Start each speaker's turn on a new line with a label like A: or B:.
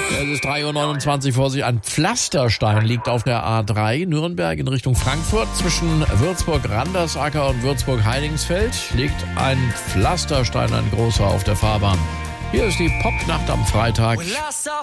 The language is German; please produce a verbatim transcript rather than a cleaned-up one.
A: Es ist drei Uhr neunundzwanzig vor sich. Ein Pflasterstein liegt auf der A drei Nürnberg in Richtung Frankfurt. Zwischen Würzburg-Randersacker und Würzburg-Heidingsfeld liegt ein Pflasterstein, ein großer, auf der Fahrbahn. Hier ist die Popnacht am Freitag.